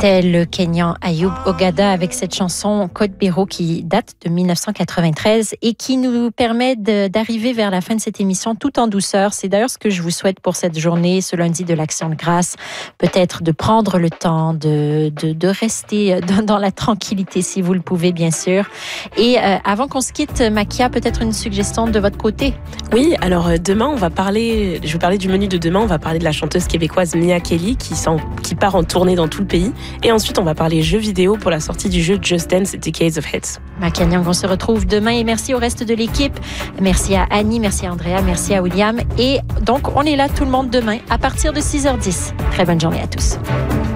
C'était le Kenyan Ayoub Ogada avec cette chanson Code Biro qui date de 1993 et qui nous permet d'arriver vers la fin de cette émission tout en douceur. C'est d'ailleurs ce que je vous souhaite pour cette journée, ce lundi de l'Action de grâce. Peut-être de prendre le temps de rester dans la tranquillité si vous le pouvez, bien sûr. Et avant qu'on se quitte, Makia, peut-être une suggestion de votre côté? Oui, alors demain, je vais vous parler du menu de demain. On va parler de la chanteuse québécoise Mia Kelly qui part en tournée dans tout le pays. Et ensuite, on va parler jeux vidéo pour la sortie du jeu Just Dance Decades of Hits. Makia Nyang, on se retrouve demain et merci au reste de l'équipe. Merci à Annie, merci à Andrea, merci à William. Et donc, on est là tout le monde demain à partir de 6h10. Très bonne journée à tous.